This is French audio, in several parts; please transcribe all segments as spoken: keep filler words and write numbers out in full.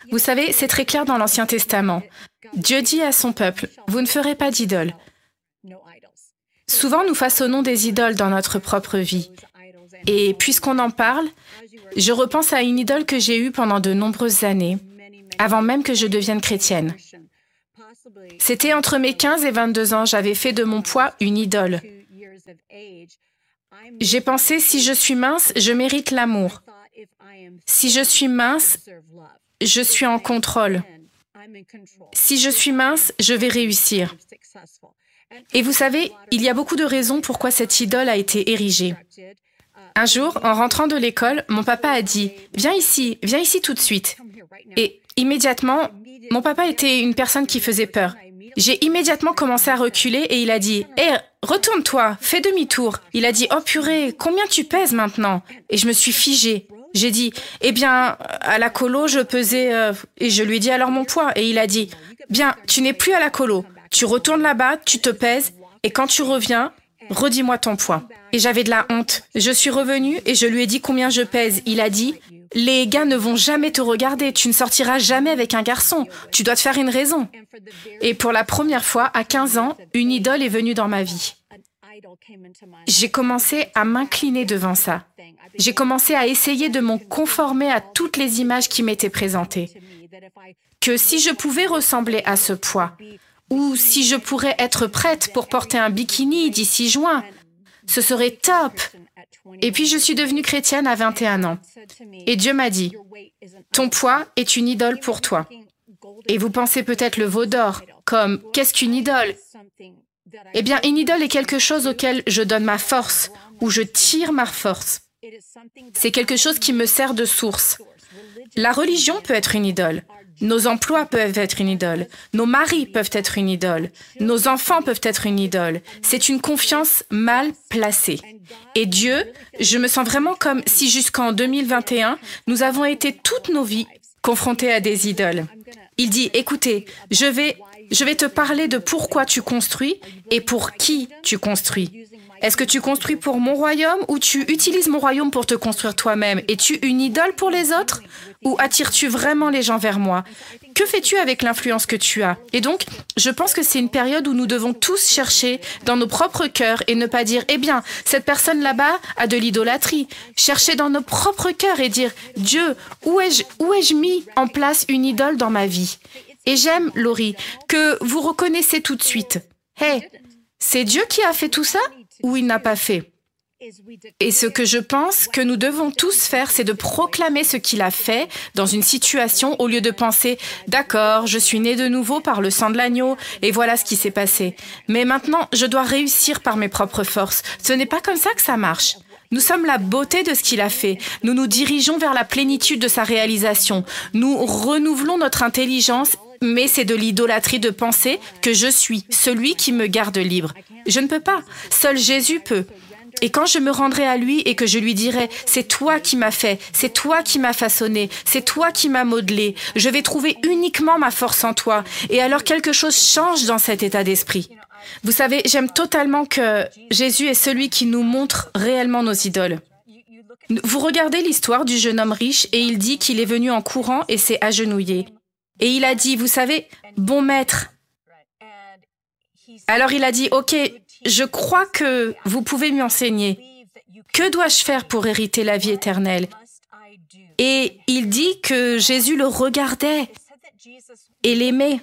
Vous savez, c'est très clair dans l'Ancien Testament. Dieu dit à son peuple, « Vous ne ferez pas d'idoles ». Souvent, nous façonnons des idoles dans notre propre vie. Et puisqu'on en parle, je repense à une idole que j'ai eue pendant de nombreuses années, avant même que je devienne chrétienne. C'était entre mes quinze et vingt-deux ans, j'avais fait de mon poids une idole. J'ai pensé, si je suis mince, je mérite l'amour. Si je suis mince, je suis en contrôle. Si je suis mince, je vais réussir. Et vous savez, il y a beaucoup de raisons pourquoi cette idole a été érigée. Un jour, en rentrant de l'école, mon papa a dit « Viens ici, viens ici tout de suite ». Et immédiatement, mon papa était une personne qui faisait peur. J'ai immédiatement commencé à reculer et il a dit « Hé, retourne-toi, fais demi-tour ». Il a dit « Oh purée, combien tu pèses maintenant ?» Et je me suis figée. J'ai dit « Eh bien, à la colo, je pesais... Euh... » Et je lui ai dit alors mon poids. Et il a dit « Bien, tu n'es plus à la colo. Tu retournes là-bas, tu te pèses, et quand tu reviens, redis-moi ton poids. » Et j'avais de la honte. Je suis revenue et je lui ai dit combien je pèse. Il a dit « Les gars ne vont jamais te regarder, tu ne sortiras jamais avec un garçon. Tu dois te faire une raison. » Et pour la première fois, à quinze ans, une idole est venue dans ma vie. J'ai commencé à m'incliner devant ça. J'ai commencé à essayer de me conformer à toutes les images qui m'étaient présentées. Que si je pouvais ressembler à ce poids, ou si je pourrais être prête pour porter un bikini d'ici juin, ce serait top. Et puis je suis devenue chrétienne à vingt et un ans. Et Dieu m'a dit, « Ton poids est une idole pour toi. » Et vous pensez peut-être le veau d'or, comme « Qu'est-ce qu'une idole ?» Eh bien, une idole est quelque chose auquel je donne ma force, où je tire ma force. C'est quelque chose qui me sert de source. La religion peut être une idole. Nos emplois peuvent être une idole. Nos maris peuvent être une idole. Nos enfants peuvent être une idole. C'est une confiance mal placée. Et Dieu, je me sens vraiment comme si jusqu'en deux mille vingt et un, nous avons été toutes nos vies confrontés à des idoles. Il dit, écoutez, je vais, je vais te parler de pourquoi tu construis et pour qui tu construis. Est-ce que tu construis pour mon royaume ou tu utilises mon royaume pour te construire toi-même? Es-tu une idole pour les autres? Ou attires-tu vraiment les gens vers moi? Que fais-tu avec l'influence que tu as? Et donc, je pense que c'est une période où nous devons tous chercher dans nos propres cœurs et ne pas dire « Eh bien, cette personne là-bas a de l'idolâtrie ». Chercher dans nos propres cœurs et dire « Dieu, où ai-je, où ai-je mis en place une idole dans ma vie ?» Et j'aime, Laurie, que vous reconnaissez tout de suite. « Hey, c'est Dieu qui a fait tout ça ou il n'a pas fait ?» Et ce que je pense que nous devons tous faire, c'est de proclamer ce qu'il a fait dans une situation au lieu de penser « D'accord, je suis né de nouveau par le sang de l'agneau et voilà ce qui s'est passé. Mais maintenant, je dois réussir par mes propres forces. » Ce n'est pas comme ça que ça marche. Nous sommes la beauté de ce qu'il a fait. Nous nous dirigeons vers la plénitude de sa réalisation. Nous renouvelons notre intelligence, mais c'est de l'idolâtrie de penser que je suis celui qui me garde libre. Je ne peux pas. Seul Jésus peut. Et quand je me rendrai à lui et que je lui dirai « C'est toi qui m'as fait, c'est toi qui m'as façonné, c'est toi qui m'as modelé, je vais trouver uniquement ma force en toi. » Et alors quelque chose change dans cet état d'esprit. Vous savez, j'aime totalement que Jésus est celui qui nous montre réellement nos idoles. Vous regardez l'histoire du jeune homme riche et il dit qu'il est venu en courant et s'est agenouillé. Et il a dit, vous savez, « Bon maître ». Alors il a dit, « Ok, je crois que vous pouvez m'enseigner. Que dois-je faire pour hériter la vie éternelle ?» Et il dit que Jésus le regardait et l'aimait.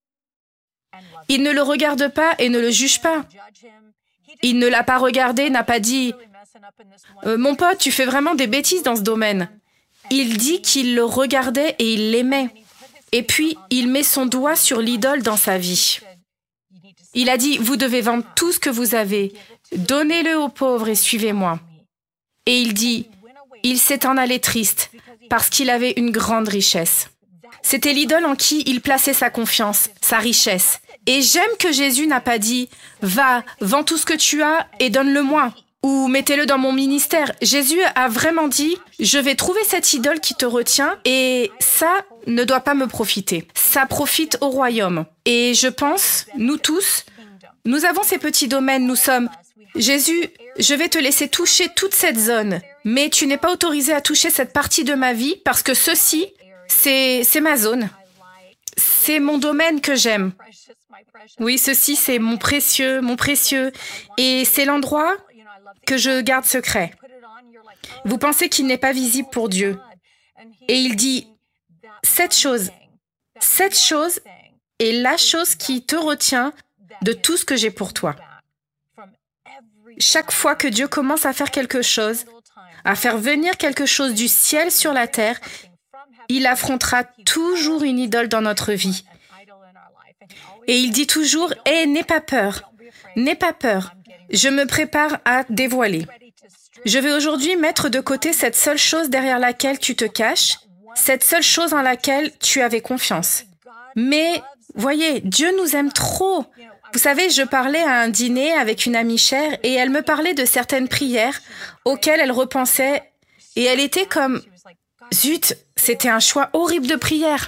Il ne le regarde pas et ne le juge pas. Il ne l'a pas regardé, n'a pas dit euh, « Mon pote, tu fais vraiment des bêtises dans ce domaine. » Il dit qu'il le regardait et il l'aimait. Et puis, il met son doigt sur l'idole dans sa vie. Il a dit « Vous devez vendre tout ce que vous avez, donnez-le aux pauvres et suivez-moi. » Et il dit « Il s'est en allé triste parce qu'il avait une grande richesse. » C'était l'idole en qui il plaçait sa confiance, sa richesse. Et j'aime que Jésus n'a pas dit « Va, vends tout ce que tu as et donne-le-moi » ou « Mettez-le dans mon ministère ». Jésus a vraiment dit « Je vais trouver cette idole qui te retient et ça ne doit pas me profiter. Ça profite au royaume. » Et je pense, nous tous, nous avons ces petits domaines, nous sommes « Jésus, je vais te laisser toucher toute cette zone, mais tu n'es pas autorisé à toucher cette partie de ma vie parce que ceci, C'est, c'est ma zone. C'est mon domaine que j'aime. Oui, ceci, c'est mon précieux, mon précieux. Et c'est l'endroit que je garde secret. Vous pensez qu'il n'est pas visible pour Dieu. Et il dit, cette chose, cette chose est la chose qui te retient de tout ce que j'ai pour toi. Chaque fois que Dieu commence à faire quelque chose, à faire venir quelque chose du ciel sur la terre, il affrontera toujours une idole dans notre vie. Et il dit toujours, « Hé, n'aie pas peur, n'aie pas peur, je me prépare à dévoiler. Je vais aujourd'hui mettre de côté cette seule chose derrière laquelle tu te caches, cette seule chose en laquelle tu avais confiance. » Mais, voyez, Dieu nous aime trop. Vous savez, je parlais à un dîner avec une amie chère et elle me parlait de certaines prières auxquelles elle repensait et elle était comme, zut, c'était un choix horrible de prière.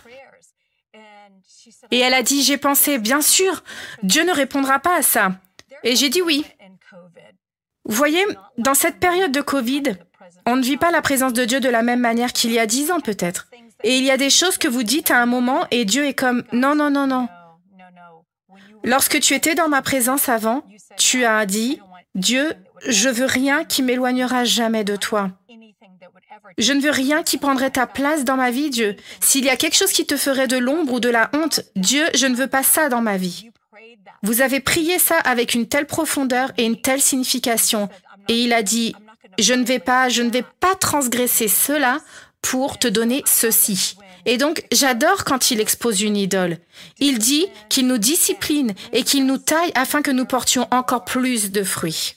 Et elle a dit, j'ai pensé, bien sûr, Dieu ne répondra pas à ça. Et j'ai dit oui. Vous voyez, dans cette période de Covid, on ne vit pas la présence de Dieu de la même manière qu'il y a dix ans peut-être. Et il y a des choses que vous dites à un moment et Dieu est comme, non, non, non, non. Lorsque tu étais dans ma présence avant, tu as dit, Dieu, je veux rien qui m'éloignera jamais de toi. Je ne veux rien qui prendrait ta place dans ma vie, Dieu. S'il y a quelque chose qui te ferait de l'ombre ou de la honte, Dieu, je ne veux pas ça dans ma vie. Vous avez prié ça avec une telle profondeur et une telle signification. Et il a dit, je ne vais pas, je ne vais pas transgresser cela pour te donner ceci. Et donc, j'adore quand il expose une idole. Il dit qu'il nous discipline et qu'il nous taille afin que nous portions encore plus de fruits.